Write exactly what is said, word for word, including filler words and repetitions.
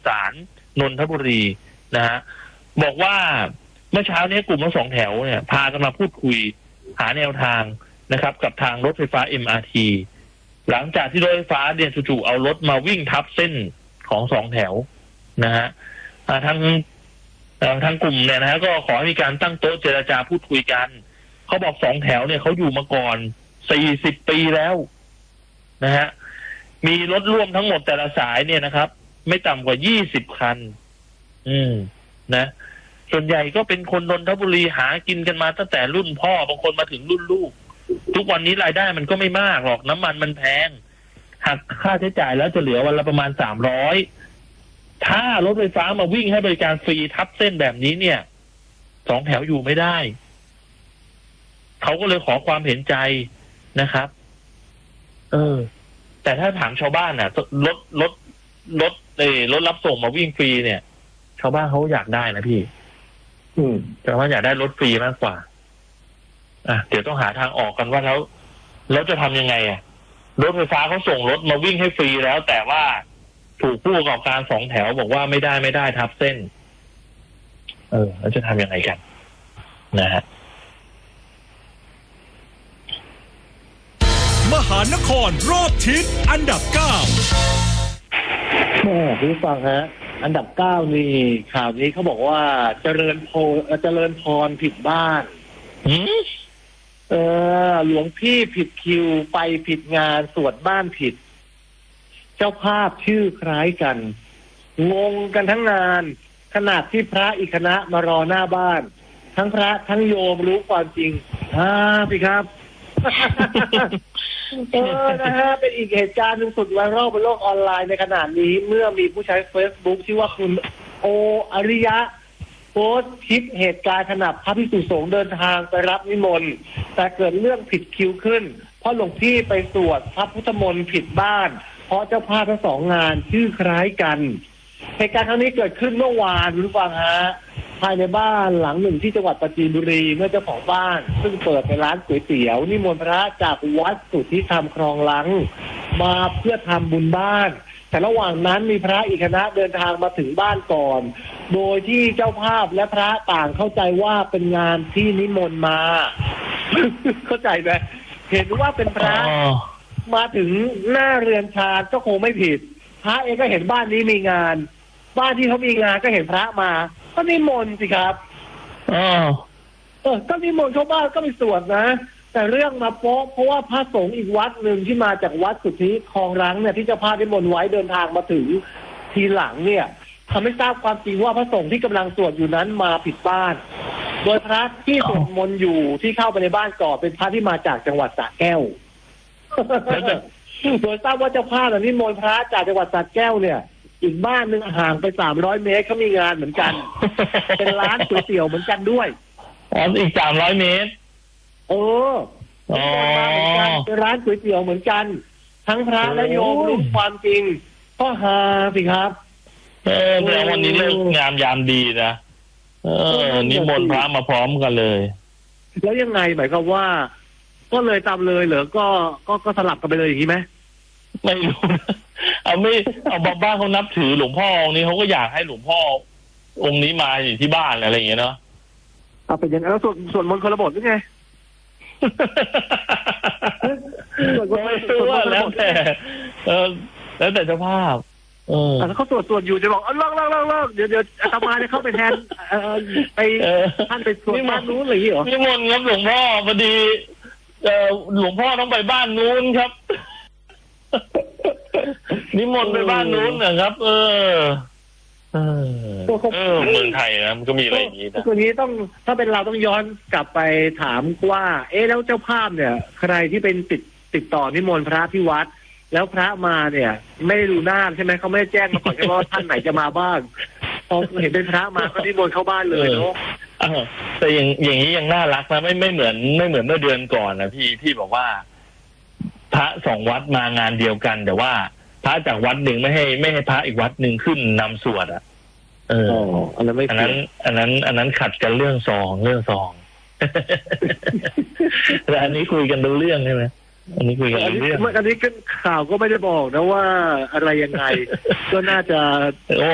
ศาลนนทบุรีนะฮะบอกว่าเมื่อเช้านี้กลุ่มรถสองแถวเนี่ยพากันมาพูดคุยหาแนวทางนะครับกับทางรถไฟฟ้า เอ็ม อาร์ ที หลังจากที่รถไฟฟ้าเดียนจู่ๆเอารถมาวิ่งทับเส้นของสองแถวนะฮะทางทางกลุ่มเนี่ยนะฮะก็ขอให้มีการตั้งโต๊ะเจรจาพูดคุยกันเขาบอกสองแถวเนี่ยเขาอยู่มาก่อนสี่สิบปีแล้วนะฮะมีรถร่วมทั้งหมดแต่ละสายเนี่ยนะครับไม่ต่ำกว่ายี่สิบคันอืมนะส่วนใหญ่ก็เป็นคนนนทบุรีหากินกันมาตั้งแต่รุ่นพ่อบางคนมาถึงรุ่นลูกทุกวันนี้รายได้มันก็ไม่มากหรอกน้ำมันมันแพงหักค่าใช้จ่ายแล้วจะเหลือวันละประมาณสามร้อยถ้ารถไฟฟ้ามาวิ่งให้บริการฟรีทับเส้นแบบนี้เนี่ยสองแถวอยู่ไม่ได้เขาก็เลยขอความเห็นใจนะครับเออแต่ถ้าถามชาวบ้านน่ะรถรถรถเออรถรับส่งมาวิ่งฟรีเนี่ยชาวบ้านเขาอยากได้นะพี่อืมชาวบ้านอยากได้รถฟรีมากกว่าอ่ะเดี๋ยวต้องหาทางออกกันว่าแล้วแล้วจะทำยังไงอ่ะรถไฟฟ้าเขาส่งรถมาวิ่งให้ฟรีแล้วแต่ว่าถูกผู้ประกอบการสองแถวบอกว่าไม่ได้ไม่ได้ทับเส้นเออแล้วจะทำยังไงกันนะฮะมหานครรอบทิศอันดับเก้าแม่คุณฟังฮะอันดับเก้านี่ข่าวนี้เขาบอกว่าเจริญโพเจริญพรผิดบ้านเออหลวงพี่ผิดคิวไปผิดงานสวดบ้านผิดเจ้าภาพชื่อคล้ายกันงงกันทั้งงานขนาดที่พระอีกคณะมารอหน้าบ้านทั้งพระทั้งโยมรู้ความจริงฮ่าพี่ครับเออนะฮะเป็นอีกเหตุการณ์หนึ่งสุดไวรัลบนโลกออนไลน์ในขณะนี้เมื่อมีผู้ใช้ Facebook ชื่อว่าคุณโออริยะโพสต์คลิปเหตุการณ์ขณะพระภิกษุสงฆ์เดินทางไปรับนิมนต์แต่เกิดเรื่องผิดคิวขึ้นเพราะหลวงพี่ไปสวดพระพุทธมนต์ผิดบ้านเพราะเจ้าภาพทั้งสองงานชื่อคล้ายกันเหตุการณ์ครั้งนี้เกิดขึ้นเมื่อวานคุณฟังฮะภายในบ้านหลังหนึ่งที่จังหวัดปราจีนบุรีเมื่อเจ้าของบ้านซึ่งเปิดเป็นร้านก๋วยเตี๋ยวนิมนต์พระจากวัดสุทธิธรรมคลองลังมาเพื่อทำบุญบ้านแต่ระหว่างนั้นมีพระอีกคณะเดินทางมาถึงบ้านก่อนโดยที่เจ้าภาพและพระต่างเข้าใจว่าเป็นงานที่นิมนต์มา เข้าใจไหมเห็นว่าเป็นพระมาถึงหน้าเรือนชาก็คงไม่ผิดพระเองก็เห็นบ้านนี้มีงานบ้านที่เขามีงานก็เห็นพระมาก็นิมนต์สิครับอ๋อเออก็นิมนต์ชาวบ้านก็ไปสวดนะแต่เรื่องมาเพราะเพราะว่าพระสงฆ์อีกวัดหนึ่งที่มาจากวัดสุทธิคลองรังเนี่ยที่เจ้าภาพนิมนต์ไว้เดินทางมาถึงทีหลังเนี่ยทำให้ทราบความจริงว่าพระสงฆ์ที่กำลังสวดอยู่นั้นมาผิดบ้านโดยพระที่สวดมนต์อยู่ที่เข้าไปในบ้านก่อนเป็นพระที่มาจากจังหวัดสระแก้วโดยทราบว่าเจ้าภาพนิมนต์พระจากจังหวัดสระแก้วเนี่ยอีกบ้านหนึ่งห่างไปสามร้อยเมตรเขามีงานเหมือนกันเป็นร้านก๋วยเตี๋ยวเหมือนกันด้วยอ๋ออีกสามร้อยเมตรเอออ๋อเป็นร้านก๋วยเตี๋ยวเหมือนกันทั้งพระและโยมรู้ความจริงก็ฮาสิครับเออแต่วันนี้เลิกงามยามดีนะเออนิมนต์พระมาพร้อมกันเลยแล้วยังไงหมายความว่าก็เลยตามเลยเหรอก็ก็ก็สลับกันไปเลยอย่างนี้ไหมไม่รู้เอาไม่เอาบ้านบ้านเขานับถือหลวงพ่อองค์นี้เขาก็อยากให้หลวงพ่อองค์นี้มาอยู่ที่บ้านอะไรอย่างเงี้ยเนาะเอาเป็นอย่างนั้นแล้วส่วนส่วนมนต์คนละบทหรือไงไม่รู้ว่าแล้วแต่เออแล้วแต่เจ้าภาพเออแล้วเขาตรวจตรวจอยู่จะบอกเออเลิกเลิกเลิกเลิกเดี๋ยวเดี๋ยวอาตมาเนี่ยเข้าไปแทนเออไปท่านไปตรวจบ้านนู้นเลยเหรอนิมนต์ครับหลวงพ่อพอดีเออหลวงพ่อต้องไปบ้านนู้นครับนิมนต์ไปบ้านนู้นนะครับเออเออเออเมืองไทยนะมันก็มีอะไรอย่างนี้นะตัวนี้ต้องถ้าเป็นเราต้องย้อนกลับไปถามว่าเอ๊ะแล้วเจ้าภาพเนี่ยใครที่เป็นติดติดต่อนิมนต์พระที่วัดแล้วพระมาเนี่ยไม่ได้ดูหน้าใช่ไหมเขาไม่ได้แจ้งมาก่อนใช่ไหมว่าท่านไหนจะมาบ้างพอเห็นเป็นพระมาก็นิมนต์เข้าบ้านเลยเนาะแต่อย่างอย่างนี้ยังน่ารักนะไม่ไม่เหมือนไม่เหมือนเมื่อเดือนก่อนนะพี่ที่บอกว่าพระสองวัดมางานเดียวกันแต่ว่าพระจากวัดหนึ่งไม่ให้ไม่ให้พระอีกวัดหนึ่งขึ้นนำสวดอ่ะเอออันนั้นไม่อันนั้นอันนั้นอันนั้นขัดกันเรื่องซองเรื่องซองแต่อันนี้คุยกันรู้เรื่องใช่ไหมอันนี้คุยกันรู้เรื่องอันนี้ข่าวก็ไม่ได้บอกนะว่าอะไรยังไงก็น่าจะ